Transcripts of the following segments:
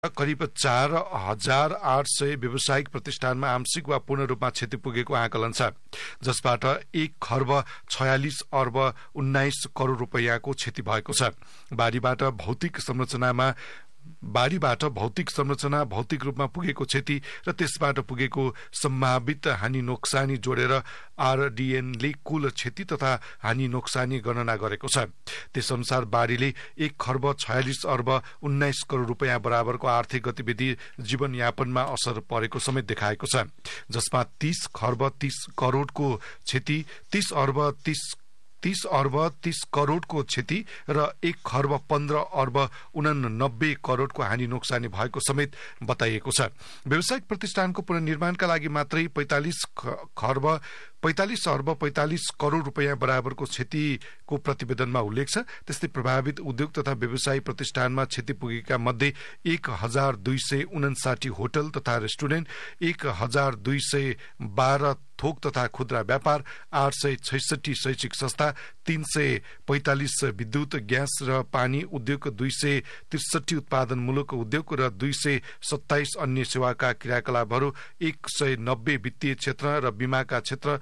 करिब 4,800 व्यावसायिक प्रतिष्ठानमा आंशिक वा पूर्ण रूपमा क्षति पुगेको आकलन छ, जसबाट 1,46,19 करोड़ रुपैयाँको क्षति भएको छ। बाढीबाट भौतिक संरचना भौतिक रूपमा पुगेको क्षति र त्यसबाट पुगेको सम्भावित हानि नोक्सानी जोडेर आरडीएनले कुल क्षति तथा हानि नोक्सानी गणना गरेको छ। त्यसअनुसार बाढीले 1,46,19 करोड़ रुपैयाँ बराबरको आर्थिक गतिविधि जीवनयापनमा असर परेको समेत देखाएको छ, जसमा 30,30 करोड़को क्षति, 30 अर्ब 30 करोड़को क्षति र 1,15,89 करोड़को हानि नोक्सानी भएको समेत बताइएको छ। व्यावसायिक प्रतिष्ठानको पुनर्निर्माणका लागि मात्रै 45 अर्ब 45 करोड़ रुपैयाँ बराबरको क्षतिको प्रतिवेदनमा उल्लेख छ। त्यस्तै प्रभावित उद्योग तथा व्यवसायी प्रतिष्ठानमा क्षति पुगेका मध्ये 1,259 होटल तथा रेस्टुरेन्ट, 1,212 थोक तथा खुद्रा व्यापार, 866 शैक्षिक संस्था, 345 विद्युत ग्यास र पानी उद्योग, 263 उत्पादनमूलक उद्योग र 227 अन्य सेवाका क्रियाकलापहरू, 190 वित्तीय क्षेत्र र बीमाका क्षेत्र,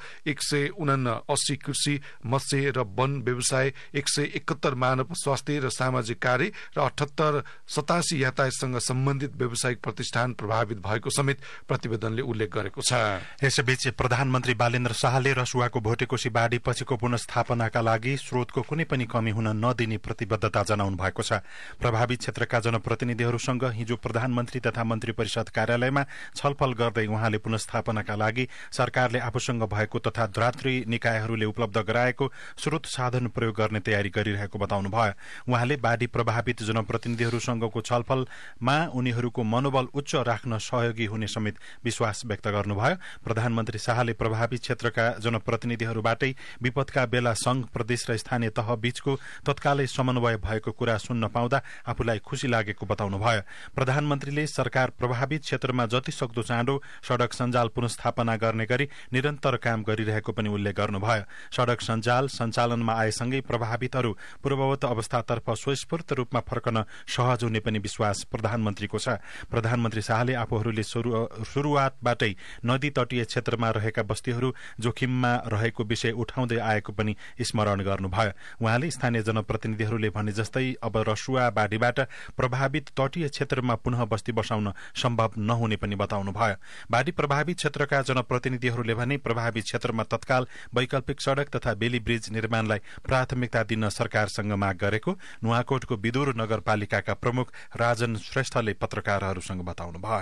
179 कृषि, मत्स्य र वन व्यवसाय, 171 मानव स्वास्थ्य र सामाजिक कार्य र 87 यातायातसँग सम्बन्धित व्यावसायिक प्रतिष्ठान प्रभावित भएको समेत प्रतिवेदनले उल्लेख गरेको छ। यसैबीच प्रधानमन्त्री बालेन्द्र शाहले रसुवाको भोटेकोशी बाढी पछिको पुनर्स्थापनाका लागि स्रोतको कुनै पनि कमी हुन नदिने प्रतिबद्धता जनाउनु भएको छ। प्रभावित क्षेत्रका जनप्रतिनिधिहरूसँग हिजो प्रधानमन्त्री तथा मन्त्री परिषद कार्यालयमा छलफल गर्दै उहाँले पुनर्स्थापनाका लागि सरकारले आफूसँग भएको तथा द्रात्री निकायहरूले उपलब्ध गराएको स्रोत साधन प्रयोग गर्ने तयारी गरिरहेको बताउनुभयो। उहाँले बाढी प्रभावित जनप्रतिनिधिहरूसँगको छलफलमा उनीहरूको मनोबल उच्च राख्न सहयोगी हुने समेत विश्वास व्यक्त गर्नुभयो। प्रधानमन्त्री शाहले प्रभावित क्षेत्रका जनप्रतिनिधिहरूबाटै विपदका बेला संघ, प्रदेश र स्थानीय तह बीचको तत्कालै समन्वय भएको कुरा सुन्न पाउँदा आफूलाई खुशी लागेको बताउनुभयो। प्रधानमन्त्रीले सरकार प्रभावित क्षेत्रमा जति सक्दो चाँडो सड़क सञ्जाल पुनर्स्थापना गर्ने गरी निरन्तर काम गरिरहेको पनि उल्लेख गर्नुभयो। सड़क सञ्जाल सञ्चालनमा आएसँगै प्रभावितहरू पूर्ववत अवस्थातर्फ स्वस्फूर्त रूपमा फर्कन सहज हुने पनि विश्वास प्रधानमन्त्रीको छ। प्रधानमन्त्री शाहले आफूहरूले शुरूआतबाटै नदी तटीय क्षेत्रमा रहेका बस्तीहरू जोखिममा रहेको विषय उठाउँदै आएको पनि स्मरण गर्नुभयो। उहाँले स्थानीय जनप्रतिनिधिहरूले भने जस्तै अब रसुवा बाढीबाट प्रभावित तटीय क्षेत्रमा पुनः बस्ती बसाउन सम्भव नहुने पनि बताउनुभयो। बाढी प्रभावित क्षेत्रका जनप्रतिनिधिहरूले भने प्रभावित क्षेत्रमा तत्काल वैकल्पिक सड़क तथा बेली ब्रिज निर्माणलाई प्राथमिकता दिन सरकारसँग माग गरेको नुवाकोटको विदुर नगरपालिकाका प्रमुख राजन श्रेष्ठले पत्रकारहरूसँग बताउनुभयो।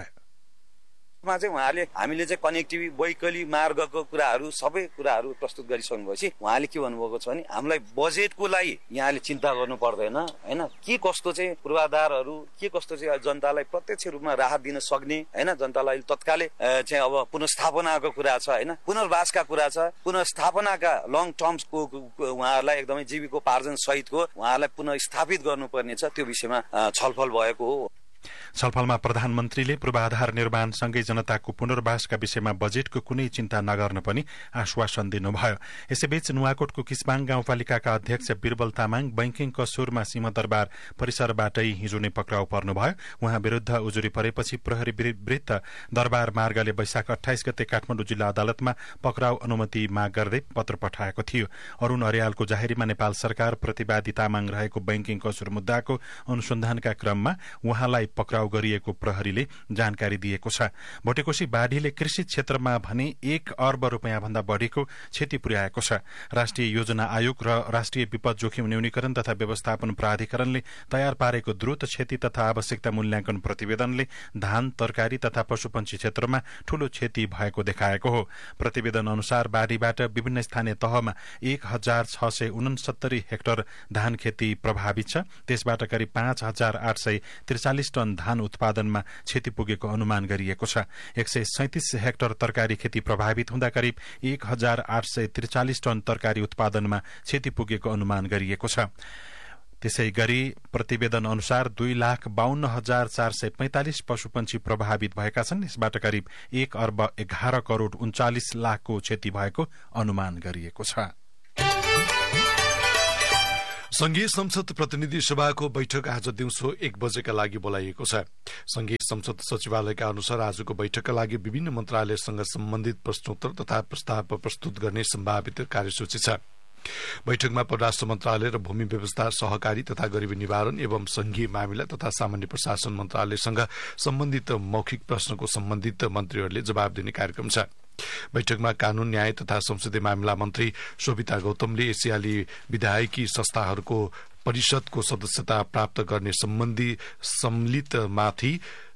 उहाँले हामीले चाहिँ कनेक्टिभिटी वैकल्पिक मार्गको कुराहरू सबै कुराहरू प्रस्तुत गरिसक्नु भएपछि उहाँले के भन्नुभएको छ भने हामीलाई बजेटको लागि यहाँले चिन्ता गर्नु पर्दैन, हैन, के कस्तो चाहिँ पूर्वाधारहरू के कस्तो चाहिँ जनतालाई प्रत्यक्ष रूपमा राहत दिन सक्ने, हैन, जनतालाई तत्कालै चाहिँ अब पुनर्स्थापनाको कुरा छ, हैन, पुनर्वासका कुरा छ, पुनर्स्थापनाका लङ टर्मको उहाँहरूलाई एकदमै जीविकोपार्जन सहितको उहाँहरूलाई पुनर्स्थापित गर्नुपर्ने छ, त्यो विषयमा छलफल भएको हो। छलफलमा प्रधानमन्त्रीले पूर्वाधार निर्माणसँगै जनताको पुनर्वासका विषयमा बजेटको कुनै चिन्ता नगर्न पनि आश्वासन दिनुभयो। यसैबीच नुवाकोटको किस्माङ गाउँपालिकाका अध्यक्ष बिरबल तामाङ बैंकिङ कसुरमा सिंहदरबार परिसरबाटै हिजो नै पक्राउ पर्नुभयो। उहाँ विरूद्ध उजुरी परेपछि प्रहरी विरुद्ध दरबार मार्गले वैशाख 28 गते काठमाडौँ जिल्ला अदालतमा पक्राउ अनुमति माग गर्दै पत्र पठाएको थियो। अरूण अर्यालको जाहेरीमा नेपाल सरकार प्रतिवादी तामाङ रहेको बैंकिङ कसुर मुद्दाको अनुसन्धानका क्रममा उहाँलाई पक्राउ गरिएको प्रहरीले जानकारी दिएको छ। भोटेकोशी बाढीले कृषि क्षेत्रमा भने 1 अर्ब रुपैयाँ भन्दा बढ़ीको क्षति पुर्याएको छ। राष्ट्रिय योजना आयोग र राष्ट्रिय विपद जोखिम न्यूनीकरण तथा व्यवस्थापन प्राधिकरणले तयार पारेको द्रुत क्षति तथा आवश्यकता मूल्याङ्कन प्रतिवेदनले धान, तरकारी तथा पशुपन्छी क्षेत्रमा ठूलो क्षति भएको देखाएको हो। प्रतिवेदन अनुसार बाढीबाट विभिन्न स्थानीय तहमा 1,669 हेक्टर धान खेती प्रभावित छ। त्यसबाट करिब 5,843 टन धान उत्पादनमा क्षति पुगेको अनुमान गरिएको छ। 137 हेक्टर तरकारी खेती प्रभावित हुँदा करिब 1,843 टन तरकारी उत्पादनमा क्षति पुगेको अनुमान गरिएको छ। त्यसै गरी प्रतिवेदन अनुसार 2,52,445 पशुपन्छी प्रभावित भएका छन्। यसबाट करिब 1 अर्ब 11 करोड़ 39 लाखको क्षति भएको अनुमान गरिएको छ। संघीय संसद प्रतिनिधि सभाको बैठक आज दिउँसो 1 बजेका लागि बोलाइएको छ। संघीय संसद सचिवालयका अनुसार आजको बैठकका लागि विभिन्न मन्त्रालयसँग सम्बन्धित प्रश्नोत्तर तथा प्रस्ताव प्रस्तुत गर्ने सम्भावित कार्यसूची छ। बैठकमा परराष्ट्र मन्त्रालय र भूमि व्यवस्था, सहकारी तथा गरिबी निवारण एवं संघीय मामिला तथा सामान्य प्रशासन मन्त्रालयसँग सम्बन्धित मौखिक प्रश्नको सम्बन्धित मन्त्रीहरूले जवाब दिने कार्यक्रम छ। बैठकमा कानून, न्याय तथा संसदीय मामिला मन्त्री शोभिता गौतमले एसियाली विधायकी संस्थाहरूको परिषदको सदस्यता प्राप्त गर्ने सम्बन्धी सम्मिलितमाथि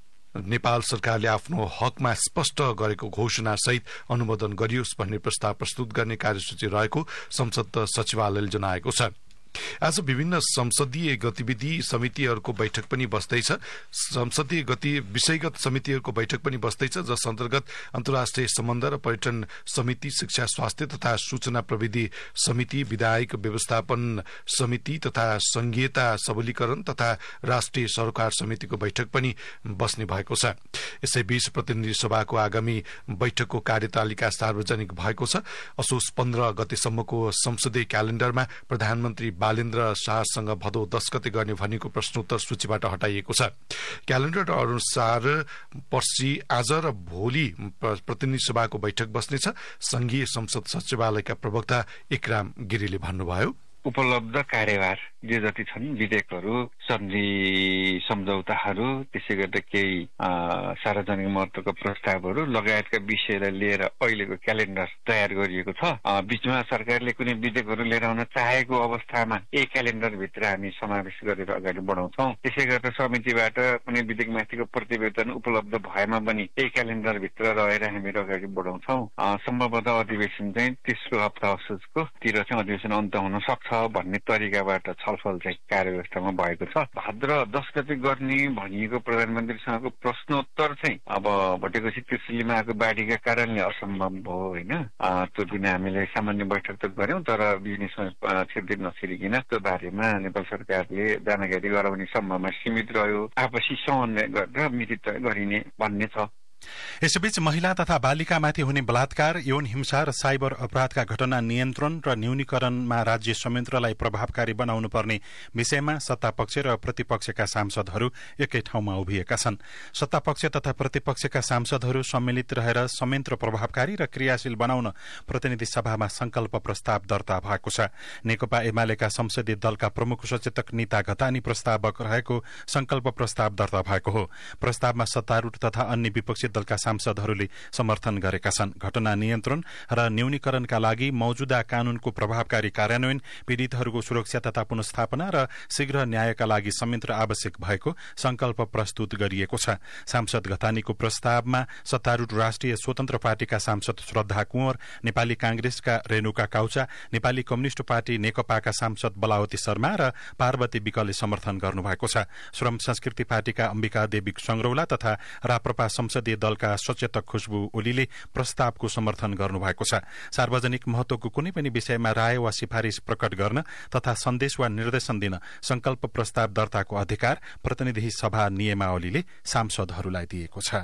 नेपाल सरकारले आफ्नो हकमा स्पष्ट गरेको घोषणा सहित अनुमोदन गरियोस् भन्ने प्रस्ताव प्रस्तुत गर्ने कार्यसूची रहेको संसद सचिवालयले जनाएको छ। आज विभिन्न संसदीय गतिविधि समितिहरूको बैठक पनि बस्दैछ। संसदीय विषयगत समितिहरूको बैठक पनि बस्दैछ, जस अन्तर्गत अन्तर्राष्ट्रिय सम्बन्ध र पर्यटन समिति, शिक्षा, स्वास्थ्य तथा सूचना प्रविधि समिति, विधायक व्यवस्थापन समिति तथा संघीयता सबलीकरण तथा राष्ट्रिय सरोकार समितिको बैठक पनि बस्ने भएको छ। यसैबीच प्रतिनिधि सभाको आगामी बैठकको कार्यतालिका सार्वजनिक भएको छ। असोज 15 गतेसम्मको संसदीय क्यालेण्डरमा प्रधानमन्त्री बालेन्द्र शाहसँग भदौ 10 गते गर्ने भनिएको प्रश्नोत्तर सूचीबाट हटाइएको छ। क्यालेण्डर अनुसार पर्सि आज र भोलि प्रतिनिधि सभाको बैठक बस्नेछ। संघीय संसद सचिवालयका प्रवक्ता इकराम गिरीले भन्नुभयो, उपलब्ध कार्यभार जे जति छन् विधेयकहरू, सन्धि सम्झौताहरू, त्यसै गर्दा केही सार्वजनिक महत्त्वका प्रस्तावहरू लगायतका विषयलाई लिएर अहिलेको क्यालेण्डर तयार गरिएको छ। बीचमा सरकारले कुनै विधेयकहरू लिएर आउन चाहेको अवस्थामा यही क्यालेण्डरभित्र हामी समावेश गरेर अगाडि बढाउँछौँ। त्यसै गर्दा समितिबाट कुनै विधेयकमाथिको प्रतिवेदन उपलब्ध भएमा पनि यही क्यालेण्डरभित्र रहेर हामीहरू अगाडि बढाउँछौँ। सम्भवतः अधिवेशन चाहिँ तेस्रो हप्ता असोजको तिर चाहिँ अधिवेशन अन्त हुन सक्छ भन्ने तरिकाबाट छलफल चाहिँ कार्यव्यवस्थामा भएको छ। भाद्र 10 गते गर्ने भनिएको प्रधानमन्त्रीसँगको प्रश्नोत्तर चाहिँ अब भटेकोसी त्रिशुलीमा आएको बाढीका कारणले असम्भव भयो होइन। त्यो दिन हामीले सामान्य बैठक त गर्यौं, तर बिजनेसमा छिर्दै नछिरिकन त्यो बारेमा नेपाल सरकारले जानकारी गराउने सम्भावना सीमित रह्यो। आपसी समन्वय गरेर मिति तय गरिने भन्ने छ। यसैबीच महिला तथा बालिकामाथि हुने बलात्कार, यौन हिंसा र साइबर अपराधका घटना नियन्त्रण र न्यूनीकरणमा राज्य संयन्त्रलाई प्रभावकारी बनाउनु पर्ने विषयमा सत्तापक्ष र प्रतिपक्षका सांसदहरू एकै ठाउँमा उभिएका छन्। सत्तापक्ष तथा प्रतिपक्षका सांसदहरू सम्मिलित रहेर संयन्त्र प्रभावकारी र क्रियाशील बनाउन प्रतिनिधि सभामा संकल्प प्रस्ताव दर्ता भएको छ। नेकपा एमालेका संसदीय दलका प्रमुख सचेतक निता घतानी प्रस्तावक रहेको संकल्प प्रस्ताव दर्ता भएको हो। प्रस्तावमा सत्तारूढ तथा अन्य विपक्षी दलका सांसदहरूले समर्थन गरेका छन्। घटना नियन्त्रण र न्यूनीकरणका लागि मौजूदा कानूनको प्रभावकारी कार्यान्वयन, पीड़ितहरूको सुरक्षा तथा पुनस्थापना र शीघ्र न्यायका लागि संयन्त्र आवश्यक भएको संकल्प प्रस्तुत गरिएको छ। सांसद घतानीको प्रस्तावमा सत्तारूढ राष्ट्रिय स्वतन्त्र पार्टीका सांसद श्रद्धा कुँवर, नेपाली कांग्रेसका रेणुका काउचा, नेपाली कम्युनिष्ट पार्टी नेकपाका सांसद बलावती शर्मा र पार्वती विकले समर्थन गर्नुभएको छ। श्रम संस्कृति पार्टीका अम्बिका देवी संग्रौला तथा राप्रपा संसदीय दलका सचेतक खुशबु ओलीले प्रस्तावको समर्थन गर्नुभएको छ। सार्वजनिक महत्वको कुनै पनि विषयमा राय वा सिफारिश प्रकट गर्न तथा सन्देश वा निर्देशन दिन संकल्प प्रस्ताव दर्ताको अधिकार प्रतिनिधि सभा नियमावलीले सांसदहरूलाई दिएको छ।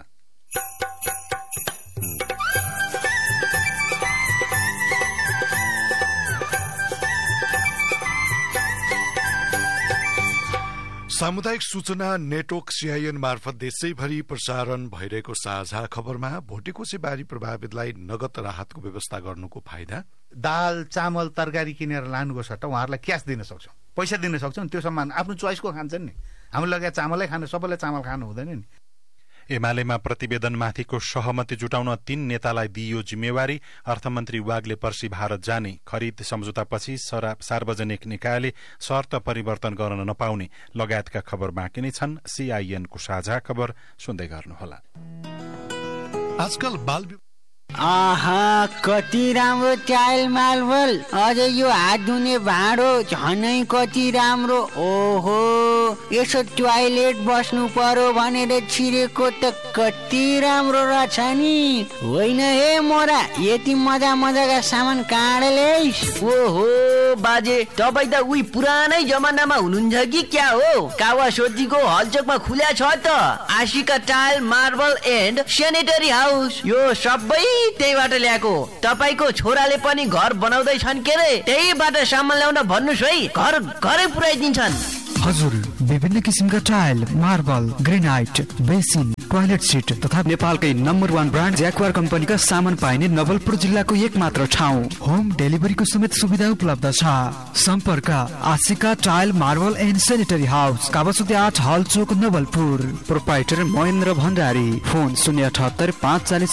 सामुदायिक सूचना नेटवर्क CIN मार्फत देशैभरि प्रसारण भइरहेको साझा खबरमा भोटेकोसे बाढी प्रभावितलाई नगद राहतको व्यवस्था गर्नुको फाइदा, दाल, चामल, तरकारी किनेर लानुको सट्टा उहाँहरूलाई क्यास दिन सक्छौँ, पैसा दिन सक्छौँ। त्यो सम्मान आफ्नो चोइसको खान्छन् नि। हामीले लगाए चामलै खानु, सबैले चामल खानु हुँदैन नि। एमालेमा प्रतिवेदनमाथिको सहमति जुटाउन 3 नेतालाई दिइयो जिम्मेवारी। अर्थमन्त्री वागले पर्सि भारत जाने, खरिद सम्झौतापछि सार्वजनिक निकायले शर्त परिवर्तन गर्न नपाउने लगायतका खबर बाँकी नै छन्। CIN को साझा खबर सुन्दै गर्नुहोला। आजकल बाल आहा, कति राम्रो टाइल मार्बल, अझ यो हात धुने भाँडो झनै कति राम्रो। ओहो, यसो टोयलेट बस्नु पर्यो भनेर छिरेको त कति राम्रो रहेछ नि। होइन हे मोरा, यति मजाका सामान कहाँ ल्याइस्? ओहो बाजे, तपाईँ त उही पुरानै जमानामा हुनुहुन्छ कि क्या हो? कावासोतीको हलचोकमा खुल्या छ त Ashika tile marble and sanitary house. यो सबै त्यहीबाट ल्याएको। तपाईँको छोराले पनि घर बनाउँदैछन् के रे, त्यहीबाट सामान ल्याउन भन्नुहोस् है, घरै पुर्याइदिन्छन्। हजुर, विभिन्न किसिमका tile, marble, granite, basin, toilet seat तथा नेपालकै नम्बर 1 ब्रान्ड ज्याक्वार कम्पनीका सामान पाइने नवलपुर जिल्लाको एकमात्र ठाउँ। होम डेलिभरीको समेत सुविधा उपलब्ध छ। सम्पर्क Ashika tile marble and sanitary house, Kawasoti 8 hall Chowk Nawalpur. Proprietor Mahendra Bhandari. Phone 078 540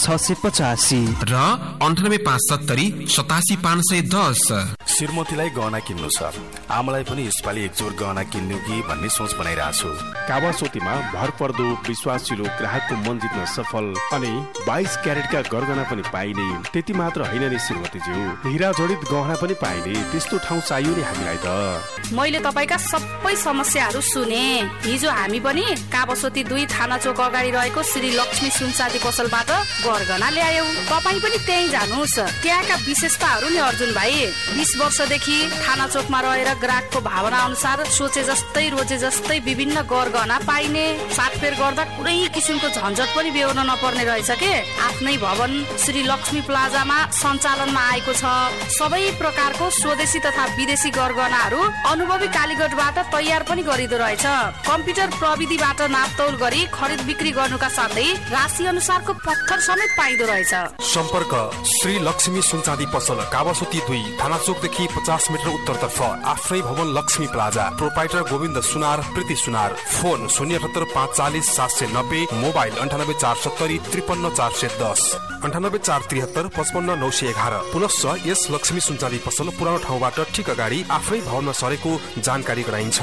685 र 98 570 87 510। श्रीमतीलाई गहना किन्नु छ, आमालाई पनि यसपालि एकजोर गहना किन्नु कि भन्ने सोच बनाइरहेको छु। कावासोतीमा भरपर्दो विश्वासिलो ग्राहकको मन जित्न सफल अनि 22 क्यारेटका गरगहना पनि पाइने। त्यति मात्र होइन नि श्रीमतीज्यू, हिरा जडित गहना पनि पाइने त्यस्तो ठाउँ चाहियो नि हामीलाई त। मैले तपाईका सबै समस्याहरू सुने। हिजो हामी पनि कावासोती 2 थाना चोक अगाडि रहेको श्री लक्ष्मी सुनचाँदी पसलबाट गरगहना ल्यायौं। तपाईँ पनि त्यहीँ जानुहोस्। त्यहाँका विशेषताहरू नि अर्जुन भाइ, 20 वर्षदेखि थाना चोकमा रहेर ग्राहकको भावना अनुसार सोचे जस्तै रोजे जस्तै विभिन्न गरगहना पाइने। सातफेर गर्दा कुनै किसिमको झन्झट पनि बेहोर्न नपर्ने रहेछ के। आफ्नै भवन श्री लक्ष्मी प्लाजामा सञ्चालनमा आएको छ। सबै प्रकारको स्वदेशी तथा विदेशी गरगहनाहरू अनुभवी कालीगढबाट तयार पनि गरिदो रहेछ। कम्प्युटर प्रविधिबाट नापतौल गरी खरिद बिक्री गर्नुका साथै राशि अनुसारको पत्थर समेत पाइदो रहेछ। सम्पर्क श्री लक्ष्मी सुनचाँदी पसल, कावासोती 2 थाना चोकदेखि 50 मिटर उत्तरतर्फ, आफ्नै भवन लक्ष्मी प्लाजा। प्रोप्राइटर गोविन्द सुनार, प्रीति सुनार। Phone 078 540 790, mobile 98 470 53 410, 98 473 55 911। पुनश्च यस लक्ष्मी सुनचाँदी पसल पुरानो ठाउँबाट ठिक अगाडि आफ्नै भवनमा सरेको जानकारी गराइन्छ।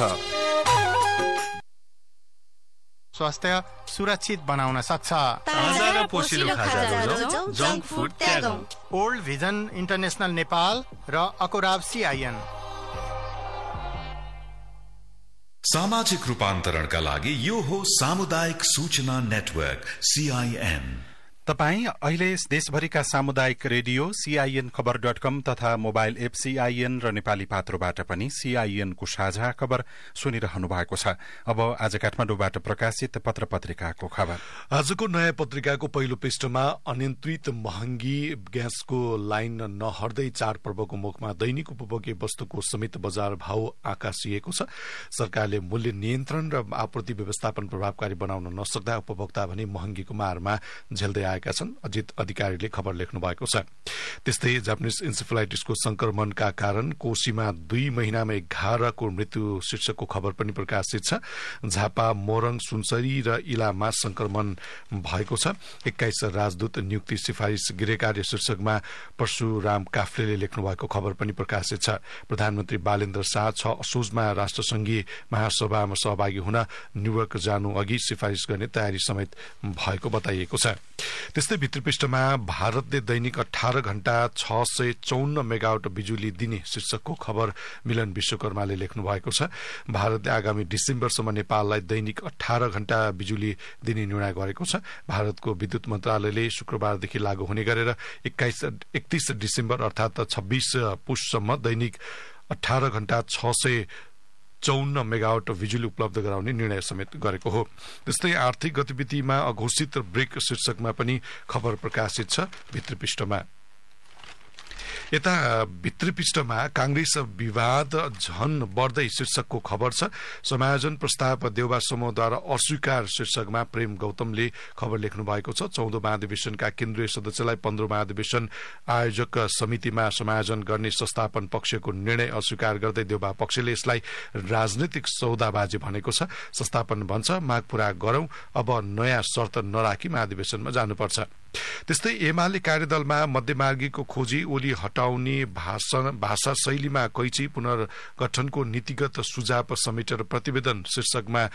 स्वास्थ्य सुरक्षित बनाउन सक्छ। ताजा र पोषिलो खाजा जोडौं, junk food त्यागौं। Old vision international Nepal र अकोराब CIN। सामाजिक रूपान्तरणका लागि यो हो सामुदायिक सूचना नेटवर्क CIN। तपाई अहिले देशभरिका सामुदायिक रेडियो CIN खबर.com तथा मोबाइल एप CIN र नेपाली पात्रोबाट पनि CIN को साझा खबर सुनिरहनु भएको छ। अब आज काठमाडौँबाट प्रकाशित पत्र पत्रिकाको खबर। आजको नयाँ पत्रिकाको पहिलो पृष्ठमा अनियन्त्रित महँगी ग्यासको लाइन नहर्दै चाडपर्वको मुखमा दैनिक उपभोग्य वस्तुको समेत बजार भाव आकाशिएको छ। सरकारले मूल्य नियन्त्रण र आपूर्ति व्यवस्थापन प्रभावकारी बनाउन नसक्दा उपभोक्ता भने महँगीको मारमा झेल्दै आएका छन्। अजित अधिकारीले खबर लेख्नु भएको छ। त्यस्तै जापानिज इन्सेफेलाइटिसको संक्रमणका कारण कोशीमा 2 महिनामा 11को मृत्यु शीर्षकको खबर पनि प्रकाशित छ। झापा, मोरङ, सुनसरी र इलामा संक्रमण भएको छ। 21 राजदूत नियुक्ति सिफारिस गृहकार्य शीर्षकमा परशुराम काफ्लेले लेख्नु भएको खबर पनि प्रकाशित छ। प्रधानमन्त्री बालेन्द्र शाह 6 असोजमा राष्ट्रसंघीय महासभामा सहभागी हुन न्यूयोर्क जानु अघि सिफारिस गर्ने तयारी समेत भएको बताइएको छ। त्यस्तै भित्री पृष्ठमा भारतले दैनिक 18 घण्टा 654 मेगावाट बिजुली दिने शीर्षकको खबर मिलन विश्वकर्माले लेख्नु भएको छ। भारतले आगामी डिसेम्बरसम्म नेपाललाई दैनिक 18 घण्टा बिजुली दिने निर्णय गरेको छ। भारतको विद्युत मन्त्रालयले शुक्रबारदेखि लागू हुने गरेर 31 डिसेम्बर अर्थात 26 पुससम्म दैनिक 18 घण्टा 654 मेगावाट बिजुली उपलब्ध गराउने निर्णय समेत गरेको हो। त्यस्तै आर्थिक गतिविधिमा अघोषित ब्रेक शीर्षकमा पनि खबर प्रकाशित छ भित्री पृष्ठमा। यता भित्री पृष्ठमा कांग्रेस विवाद झन बढ्दै शीर्षकको खबर छ। समायोजन प्रस्ताव देउबा समूहद्वारा अस्वीकार शीर्षकमा प्रेम गौतमले खबर लेख्नु भएको छ। 14 महाधिवेशनका केन्द्रीय सदस्यलाई 15 महाधिवेशन आयोजक समितिमा समायोजन गर्ने संस्थापन पक्षको निर्णय अस्वीकार गर्दै देउबा पक्षले यसलाई राजनीतिक सौदाबाजी भनेको छ। संस्थापन भन्छ माग पूरा गरौं, अब नयाँ शर्त नराखी महाधिवेशनमा जानुपर्छ। त्यस्तै एमाले कार्यदलमा मध्यमार्गीको खोजी, ओली हटाउने भाषा शैलीमा कैची, पुनर्गठनको नीतिगत सुझाव समेटेर प्रतिवेदन शीर्षकमा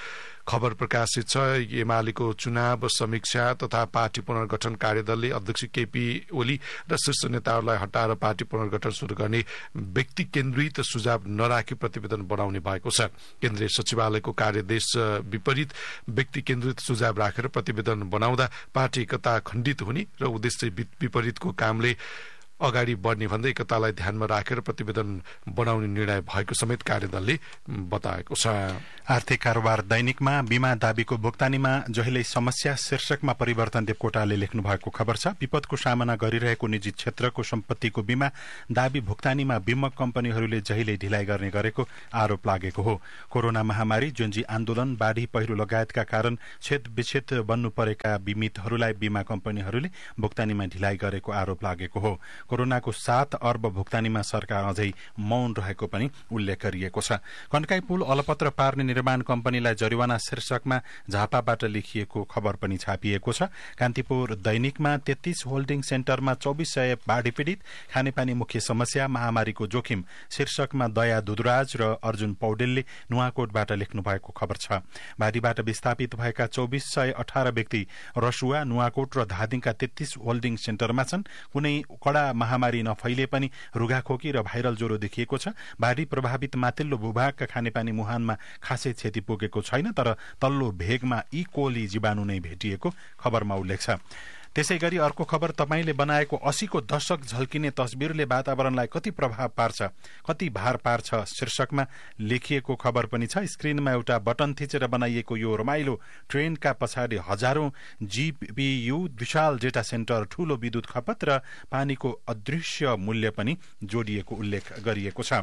खबर प्रकाशित छ। एमालेको चुनाव समीक्षा तथा पार्टी पुनर्गठन कार्यदलले अध्यक्ष केपी ओली र शीर्ष नेताहरूलाई हटाएर पार्टी पुनर्गठन शुरू गर्ने व्यक्ति केन्द्रित सुझाव नराखी प्रतिवेदन बनाउने भएको छ। केन्द्रीय सचिवालयको कार्यदेश विपरीत व्यक्ति केन्द्रित सुझाव राखेर प्रतिवेदन बनाउँदा पार्टी एकता खण्डित हुने र उद्देश्य विपरीतको कामले अगाडि बढ्ने भन्दै एकतालाई ध्यानमा राखेर प्रतिवेदन बनाउने निर्णय भएको समेत कार्यदलले बताएको छ। आर्थिक कारोबार दैनिकमा बीमा दाबीको भुक्तानीमा जहिले समस्या शीर्षकमा परिवर्तन देवकोटाले लेख्नु भएको खबर छ। विपदको सामना गरिरहेको निजी क्षेत्रको सम्पत्तिको बीमा दाबी भुक्तानीमा बीमा कम्पनीहरूले जहिले ढिलाइ गर्ने गरेको आरोप लागेको हो। कोरोना महामारी, जुन्जी आन्दोलन, बाढ़ी पहिरो लगायतका कारण छेदविच्छेद बन्नु परेका बीमितहरूलाई बीमा कम्पनीहरूले भुक्तानीमा ढिलाइ गरेको आरोप लागेको हो। कोरोनाको 7 अर्ब भुक्तानीमा सरकार अझै मौन रहेको पनि उल्लेख गरिएको छ। कन्काई पुल अलपत्र पार्ने निर्माण कम्पनीलाई जरिवाना शीर्षकमा झापाबाट लेखिएको खबर पनि छापिएको छ। कान्तिपुर दैनिकमा 33 होल्डिङ सेन्टरमा 2400 बाढ़ी पीड़ित, खानेपानी मुख्य समस्या, महामारीको जोखिम शीर्षकमा दया दुधराज र अर्जुन पौडेलले नुवाकोटबाट लेख्नु भएको खबर छ। बाढ़ीबाट विस्थापित भएका 2418 व्यक्ति रसुवा, नुवाकोट र धादिङका 33 होल्डिङ सेन्टरमा छन्। कुनै कडा महामारी नफैले पनि रुगाखोकी र भाइरल ज्वरो देखिएको छ। बाढ़ी प्रभावित माथिल्लो भूभागका खानेपानी मुहानमा खासै क्षति पुगेको छैन, तर तल्लो भेगमा ई कोली जीवाणु नै भेटिएको खबरमा उल्लेख छ। त्यसै गरी अर्को खबर, तपाईले बनाएको 80 को दशक झल्किने तस्बिरले वातावरणलाई कति प्रभाव पार्छ, कति भार पार्छ शीर्षकमा लेखिएको खबर पनि छ। स्क्रिनमा एउटा बटन थिचेर बनाइएको यो रमाइलो ट्रेनका पछाडि हजारौं जीपीयू, विशाल डेटा सेन्टर, ठूलो विद्युत खपत र पानीको अदृश्य मूल्य पनि जोडिएको उल्लेख गरिएको छ।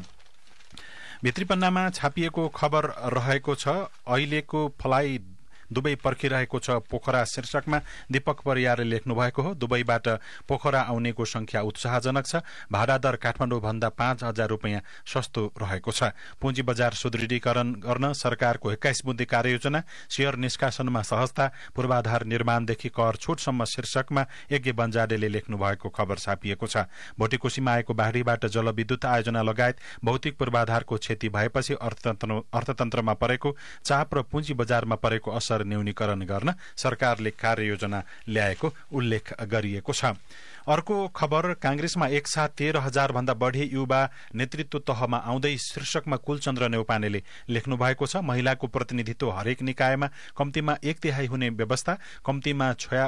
भित्री पन्नामा छापिएको खबर रहेको छ। अहिलेको फ्लाइ दुबई पर्खिरहेको छ पोखरा शीर्षकमा दीपक परियारले लेख्नु भएको हो। दुबईबाट पोखरा आउनेको संख्या उत्साहजनक छ। भाडा दर काठमाडौँ भन्दा 5000 रुपियाँ सस्तो रहेको छ। पुँजी बजार सुदृढीकरण गर्न सरकारको 21 बुँदे कार्ययोजना, शेयर निष्कासनमा सहजता, पूर्वाधार निर्माणदेखि कर छुटसम्म शीर्षकमा यज्ञ बन्जाडेले लेख्नु भएको खबर छापिएको छ। भोटेकोशीमा आएको बाढ़ीबाट जलविद्युत आयोजना लगायत भौतिक पूर्वाधारको क्षति भएपछि अर्थतन्त्रमा परेको चाप र पुँजी बजारमा परेको असर न्यूनीकरण गर्न सरकारले कार्ययोजना ल्याएको उल्लेख गरिएको छ। अर्को खबर, कांग्रेसमा एकसाथ 13,000 भन्दा बढ़ी युवा नेतृत्व तहमा आउँदै शीर्षकमा कुलचन्द्र नेउपानेले लेख्नु भएको छ। महिलाको प्रतिनिधित्व हरेक निकायमा कम्तीमा 1/3 हुने व्यवस्था, कम्तीमा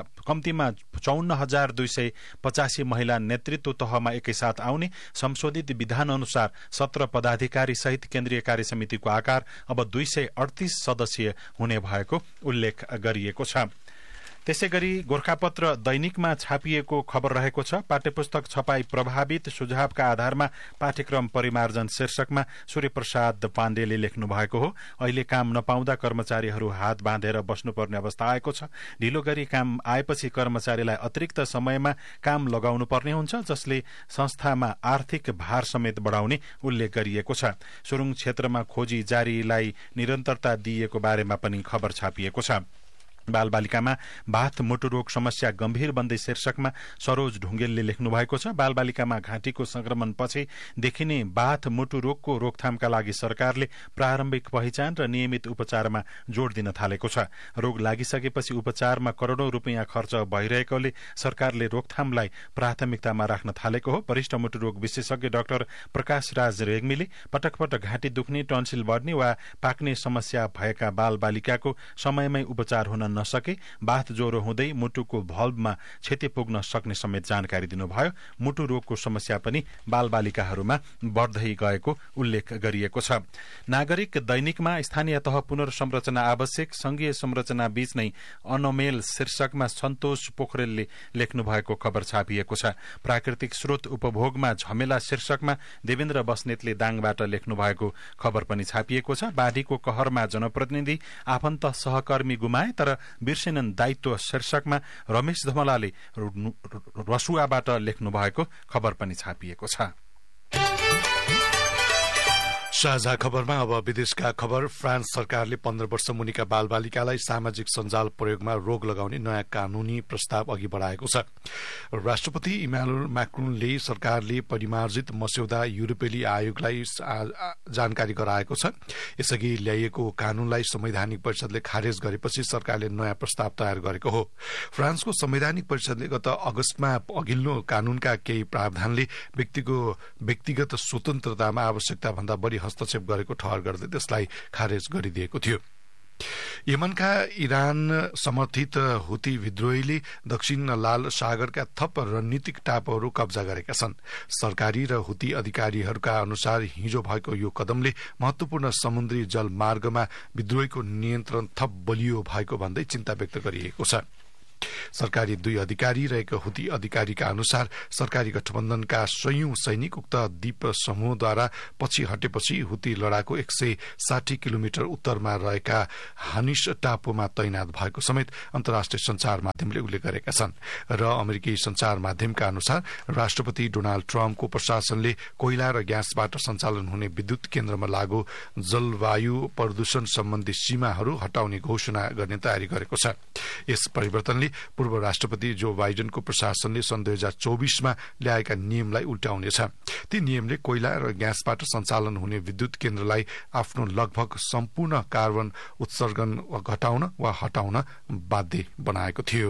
54,285 महिला नेतृत्व तहमा एकैसाथ आउने, संशोधित विधान अनुसार 17 पदाधिकारी सहित केन्द्रीय कार्य समितिको आकार अब 238 सदस्यीय हुने भएको उल्लेख गरिएको छ। त्यसै गरी गोरखापत्र दैनिकमा छापिएको खबर रहेको छ। पाठ्यपुस्तक छपाई प्रभावित, सुझावका आधारमा पाठ्यक्रम परिमार्जन शीर्षकमा सूर्यप्रसाद पाण्डेले लेख्नु भएको हो। अहिले काम नपाउँदा कर्मचारीहरू हात बाँधेर बस्नुपर्ने अवस्था आएको छ। ढिलो गरी काम आएपछि कर्मचारीलाई अतिरिक्त समयमा काम लगाउनु पर्ने हुन्छ, जसले संस्थामा आर्थिक भार समेत बढाउने उल्लेख गरिएको छ। सुरुङ क्षेत्रमा खोजी जारीलाई निरन्तरता दिइएको बारेमा पनि खबर छापिएको छ। बालबालिकामा बाथ मुटु रोग समस्या गम्भीर बन्दै शीर्षकमा सरोज ढुङ्गेलले लेख्नु भएको छ। बालबालिकामा घाँटीको संक्रमणपछि देखिने बाथ मुटु रोगको रोकथामका लागि सरकारले प्रारम्भिक पहिचान र नियमित उपचारमा जोड़ दिन थालेको छ। रोग लागिसकेपछि उपचारमा करोड़ौं रुपियाँ खर्च भइरहेकोले सरकारले रोकथामलाई प्राथमिकतामा राख्न थालेको हो। वरिष्ठ मुटु रोग विशेषज्ञ डाक्टर प्रकाश राज रेग्मीले पटक पटक घाँटी दुख्ने, टन्सिल बढ्ने वा पाक्ने समस्या भएका बालबालिकाको समयमै उपचार हुन नसके बाथ ज्वरो हुँदै मुटुको भल्भमा क्षति पुग्न सक्ने समेत जानकारी दिनुभयो। मुटु रोगको समस्या पनि बालबालिकाहरूमा बढ्दै गएको उल्लेख गरिएको छ। नागरिक दैनिकमा स्थानीय तह पुनर्संरचना आवश्यक, संघीय संरचना बीच नै अनमेल शीर्षकमा सन्तोष पोखरेलले लेख्नु भएको खबर छापिएको छ। प्राकृतिक स्रोत उपभोगमा झमेला शीर्षकमा देवेन्द्र बस्नेतले दाङबाट लेख्नु भएको खबर पनि छापिएको छ। बाढ़ीको कहरमा जनप्रतिनिधि, आफन्त, सहकर्मी गुमाए तर बिर्सेनन् दायित्व शीर्षकमा रमेश धमलाले रसुवाबाट लेख्नु भएको खबर पनि छापिएको छ। साझा खबरमा अब विदेशका खबर। फ्रान्स सरकारले 15 वर्ष मुनिका बालबालिकालाई सामाजिक सञ्जाल प्रयोगमा रोक लगाउने नयाँ कानूनी प्रस्ताव अघि बढाएको छ। राष्ट्रपति इमानुएल मैक्रोनले सरकारले परिमार्जित मस्यौदा युरोपेली आयोगलाई जानकारी गराएको छ। यसअघि ल्याइएको कानूनलाई संवैधानिक परिषदले खारेज गरेपछि सरकारले नयाँ प्रस्ताव तयार गरेको हो। फ्रान्सको संवैधानिक परिषदले गत अगस्तमा अघिल्लो कानूनका केही प्रावधानले व्यक्तिगत स्वतन्त्रतामा आवश्यकता भन्दा बढी हस्तक्षेप गरेको ठहर गर्दै त्यसलाई खारेज गरिदिएको थियो। यमनका इरान समर्थित हुती विद्रोहीले दक्षिण लाल सागरका थप रणनीतिक टापुहरू कब्जा गरेका छन्। सरकारी र हुती अधिकारीहरूका अनुसार हिजो भएको यो कदमले महत्वपूर्ण समुद्री जलमार्गमा विद्रोहीको नियन्त्रण थप बलियो भएको भन्दै चिन्ता व्यक्त गरिएको छ। सरकारी दुई अधिकारी र एक हुती अधिकारीका अनुसार सरकारी गठबन्धनका सयौं सैनिक उक्त द्वीप समूहद्वारा पछि हटेपछि हुती लडाकु 160 किलोमिटर उत्तरमा रहेका हानिस टापुमा तैनात भएको समेत अन्तर्राष्ट्रिय संचार माध्यमले उल्लेख गरेका छन्। र अमेरिकी संचार माध्यमका अनुसार राष्ट्रपति डोनाल्ड ट्रम्पको प्रशासनले कोइला र ग्यासबाट सञ्चालन हुने विद्युत केन्द्रमा लागू जलवायु प्रदूषण सम्बन्धी सीमाहरू हटाउने घोषणा गर्ने तयारी गरेको छ। यस परिवर्तनले पूर्व राष्ट्रपति जो बाइडेनको प्रशासनले सन् 2024 मा ल्याएका नियमलाई उल्टाउनेछ। ती नियमले कोइला र ग्यासबाट सञ्चालन हुने विद्युत केन्द्रलाई आफ्नो लगभग सम्पूर्ण कार्बन उत्सर्जन घटाउन वा हटाउन बाध्य बनाएको थियो।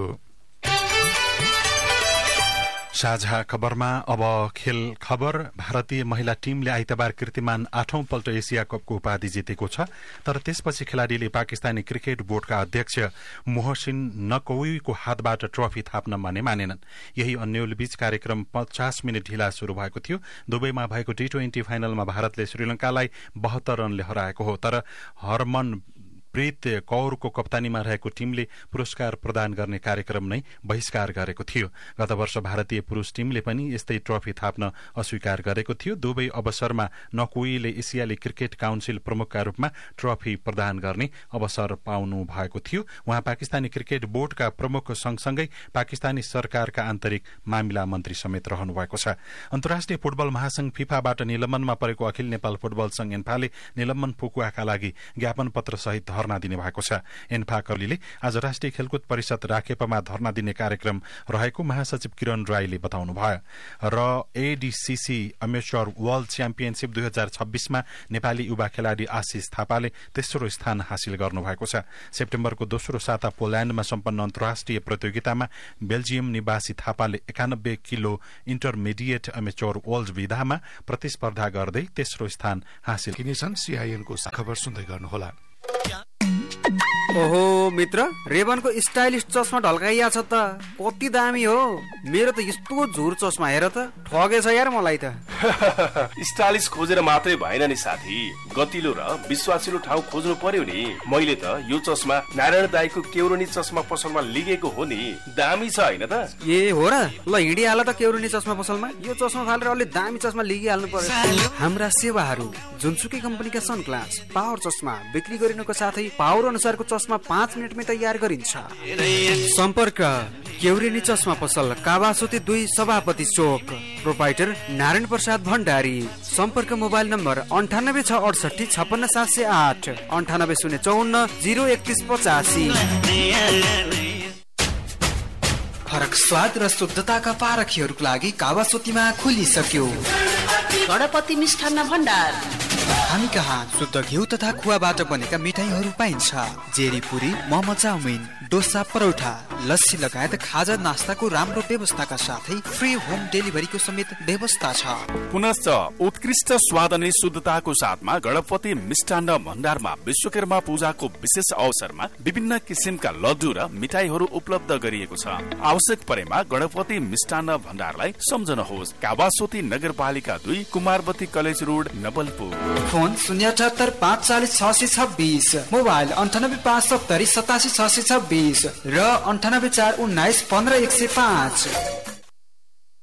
साझा खबरमा अब खेल खबर। भारतीय महिला टीमले आइतबार कीर्तिमान 8औं पल्ट एसिया कपको उपाधि जितेको छ। तर त्यसपछि खेलाड़ीले पाकिस्तानी क्रिकेट बोर्डका अध्यक्ष मोहसिन नकवीको हातबाट ट्रफी थाप्न मानेनन्। यही अन्योलबीच कार्यक्रम 50 मिनट ढिला शुरू भएको थियो। दुबईमा भएको T20 फाइनलमा भारतले श्रीलंकालाई 72 रनले हराएको हो। तर हरमनप्रीत कौरको कप्तानीमा रहेको टीमले पुरस्कार प्रदान गर्ने कार्यक्रम नै बहिष्कार गरेको थियो। गत वर्ष भारतीय पुरूष टीमले पनि यस्तै ट्रफी थाप्न अस्वीकार गरेको थियो। दुवै अवसरमा नकुईले एसियाली क्रिकेट काउन्सिल प्रमुखका रूपमा ट्रफी प्रदान गर्ने अवसर पाउनु भएको थियो। उहाँ पाकिस्तानी क्रिकेट बोर्डका प्रमुख सँगसँगै पाकिस्तानी सरकारका आन्तरिक मामिला मन्त्री समेत रहनु भएको छ। अन्तर्राष्ट्रिय फुटबल महासंघ फिफाबाट निलम्बनमा परेको अखिल नेपाल फुटबल संघ एन्फाले निलम्बन फुकुवाका लागि ज्ञापन पत्र सहित धरना दिने भएको छ। एन्फा कर्लीले आज राष्ट्रिय खेलकुद परिषद राखेपमा धरना दिने कार्यक्रम रहेको महासचिव किरण राईले बताउनुभयो। र एडीसीसी अमेच्योर वर्ल्ड च्याम्पियनशिप 2026 मा नेपाली युवा खेलाड़ी आशिष थापाले तेस्रो स्थान हासिल गर्नुभएको छ। सेप्टेम्बरको दोस्रो साता पोल्याण्डमा सम्पन्न अन्तर्राष्ट्रिय प्रतियोगितामा बेल्जियम निवासी थापाले 91 किलो इन्टरमिडिएट अमेच्योर वर्ल्ड विधामा प्रतिस्पर्धा गर्दै तेस्रो स्थान हासिल किनेछन्। सीआईएनको खबर सुन्दै गर्नुहोला। ओहो मित्र, रेबनको स्टाइलिश चस्मा ढल्काइया छ त। कति दामी हो। मेरो त यस्तो झुर चस्मा हेर त, ठगेछ यार मलाई त। स्टाइलिश खोजेर मात्रै भएन नि साथी, गतिलो र विश्वासिलो ठाउँ खोज्नु पर्यो नि। मैले त यो चस्मा नारायण दाईको केउरोनी चस्मा पसलमा लिगेको हो नि। दामी छ हैन त? ए हो र, ल हिँडिहाल त केउरोनी चस्मा पसलमा। यो चस्मा फालेर अलि दामी चस्मा लिगिहाल्नु पर्यो। हाम्रा सेवाहरू जुनसुकै कम्पनीका सनग्लास, पावर चस्मा बिक्री गरिनुको साथै पावर अनुसारको चस्मा 5 मिनटमै तयार गरिन्छ। सम्पर्क केउरेनी चस्मा पसल, कावासोती 2 सभापति चोक, प्रोपाइटर नारायण प्रसाद भण्डारी। सम्पर्क मोबाइल नम्बर 9868 56 708 9854 03185। फरक स्वाद र शुद्धताका पारखीहरूको लागि कावासोतीमा खुलिसक्यो गणपति मिष्ठान्न भण्डार। हामी कहाँ शुद्ध घिउ तथा खुवाबाट बनेका मिठाईहरू पाइन्छ। जेरी पुरी, मोमो चाउमिन, डोसा, परौठा, लस्सी लगायत खाजा नास्ताको राम्रो व्यवस्थाका साथै फ्री होम डेलिभरीको समेत व्यवस्था छ। पुनश्च उत्कृष्ट स्वाद अनि शुद्धताको साथमा गणपति मिष्ठान्न भण्डारमा विश्वकर्मा पूजाको विशेष अवसरमा विभिन्न किसिमका लड्डु र मिठाईहरू उपलब्ध गरिएको छ। आवश्यक परेमा गणपति मिष्ठान्न भण्डारलाई सम्झनुहोस्। कावासोती नगरपालिका 2, कुमारवती college road, Nawalpur. Phone 078 540 626, mobile 98 570 87 626 र 98 419 15 105।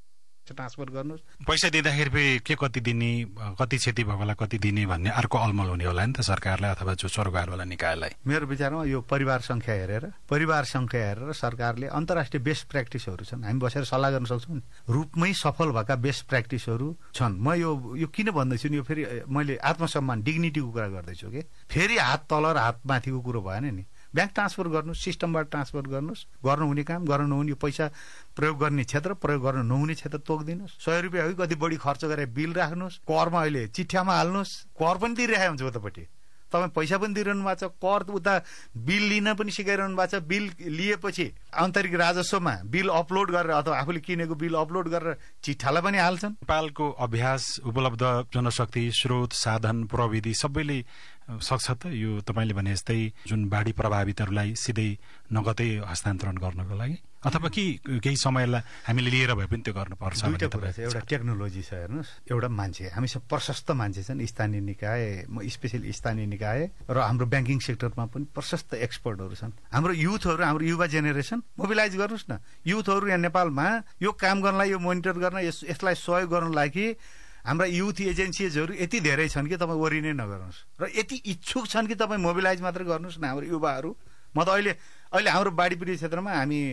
ट्रान्सफर गर्नुहोस्। पैसा दिँदाखेरि फेरि के कति दिने, कति क्षति भएकोलाई कति दिने भन्ने अर्को अलमल हुने होला नि त सरकारलाई अथवा जो सरोकारवाला निकायलाई। मेरो विचारमा यो परिवार संख्या हेरेर सरकारले अन्तर्राष्ट्रिय बेस्ट प्र्याक्टिसहरू छन्, हामी बसेर सल्लाह गर्न सक्छौँ। रूपमै सफल भएका बेस्ट प्र्याक्टिसहरू छन्। म यो किन भन्दैछु नि, यो फेरि मैले आत्मसम्मान डिग्निटीको कुरा गर्दैछु कि फेरि हात तल र हात माथिको कुरो भएन नि। ब्याङ्क ट्रान्सफर गर्नुहोस्, सिस्टमबाट ट्रान्सफर गर्नुहोस्, गर्नुहुने काम गर्न नहुने पैसा प्रयोग गर्ने क्षेत्र, प्रयोग गर्न नहुने क्षेत्र तोकिदिनुहोस्। 100 रुपियाँ हो कति बढी खर्च गरेर बिल राख्नुहोस्, करमा अहिले चिठ्यामा हाल्नुहोस्, कर पनि दिइरहेको हुन्छ उतापट्टि, तपाईँ पैसा पनि दिइरहनु भएको छ, कर उता बिल लिन पनि सिकाइरहनु भएको छ। बिल लिएपछि आन्तरिक राजस्वमा बिल अपलोड गरेर अथवा आफूले किनेको बिल अपलोड गरेर चिठालाई पनि हाल्छन्। नेपालको अभ्यास, उपलब्ध जनशक्ति, स्रोत, साधन, प्रविधि सबैले सक्छ त यो तपाईँले भने जस्तै जुन बाढी प्रभावितहरूलाई सिधै नगदै हस्तान्तरण गर्नको लागि, अथवा केही समयलाई हामीले लिएर भए पनि त्यो गर्नुपर्छ? दुईटा कुरा छ, एउटा टेक्नोलोजी छ हेर्नुहोस्, एउटा मान्छे, हामीसँग प्रशस्त मान्छे छन्, स्थानीय निकाय, स्पेशली स्थानीय निकाय र हाम्रो ब्याङ्किङ सेक्टरमा पनि प्रशस्त एक्सपर्टहरू छन्। हाम्रो युथहरू, हाम्रो युवा जेनेरेसन मोबिलाइज गर्नुहोस् न। युथहरू यहाँ नेपालमा यो काम गर्नलाई, यो मोनिटर गर्न, यसलाई सहयोग गर्नलाई कि हाम्रा युथ एजेन्सीजहरू यति धेरै छन् कि तपाईँ वरि नै नगर्नुहोस्, र यति इच्छुक छन् कि तपाईँ मोबिलाइज मात्र गर्नुहोस् न हाम्रो युवाहरू। म त अहिले हाम्रो बाढी पीडित क्षेत्रमा हामी